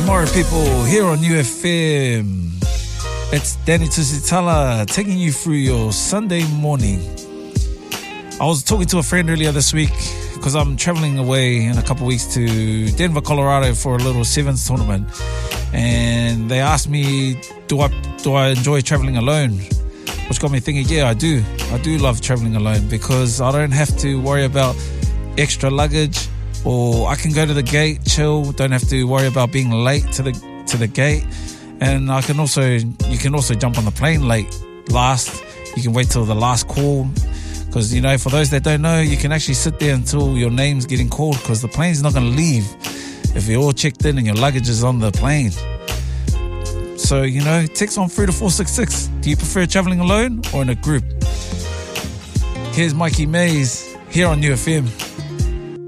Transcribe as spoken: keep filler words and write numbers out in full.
tomorrow, people, here on U F M. It's Danny Tusitala taking you through your Sunday morning. I was talking to a friend earlier this week because I'm traveling away in a couple weeks to Denver, Colorado for a little sevens tournament. And they asked me, do I do I enjoy traveling alone? Which got me thinking, yeah, I do. I do love traveling alone because I don't have to worry about extra luggage, or I can go to the gate, chill, don't have to worry about being late to the to the gate. And I can also, you can also jump on the plane late, last. You can wait till the last call. Because, you know, for those that don't know, you can actually sit there until your name's getting called, because the plane's not going to leave if you're all checked in and your luggage is on the plane. So, you know, text on three to four six six. Do you prefer traveling alone or in a group? Here's Mikey Mays here on U F M.